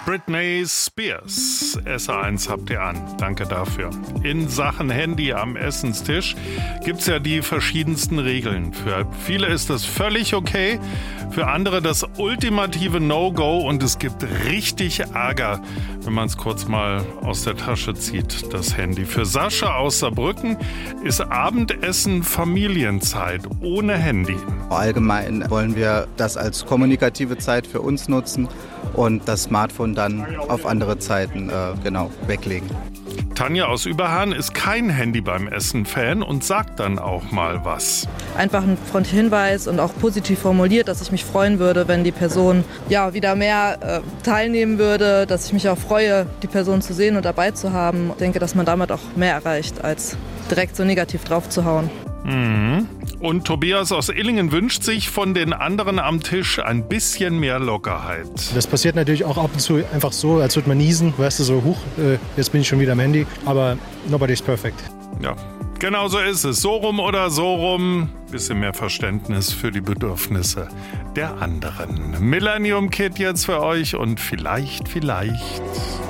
Britney Spears. SR1 habt ihr an. Danke dafür. In Sachen Handy am Essenstisch gibt's ja die verschiedensten Regeln. Für viele ist das völlig okay, für andere das ultimative No-Go und es gibt richtig Ärger, wenn man es kurz mal aus der Tasche zieht, das Handy. Für Sascha aus Saarbrücken ist Abendessen Familienzeit ohne Handy. Allgemein wollen wir das als kommunikative Zeit für uns nutzen und das Smartphone dann auf andere Zeiten weglegen. Tanja aus Überhahn ist kein Handy beim Essen-Fan und sagt dann auch mal was. Einfach ein freundlicher Hinweis und auch positiv formuliert, dass ich mich freuen würde, wenn die Person wieder mehr teilnehmen würde, dass ich mich auch freue, die Person zu sehen und dabei zu haben. Ich denke, dass man damit auch mehr erreicht, als direkt so negativ drauf zu hauen. Und Tobias aus Illingen wünscht sich von den anderen am Tisch ein bisschen mehr Lockerheit. Das passiert natürlich auch ab und zu einfach so, als würde man niesen, weißt du, so, jetzt bin ich schon wieder am Handy, aber nobody's perfect. Ja, genau so ist es. So rum oder so rum. Bisschen mehr Verständnis für die Bedürfnisse der anderen. Millennium Kid jetzt für euch und vielleicht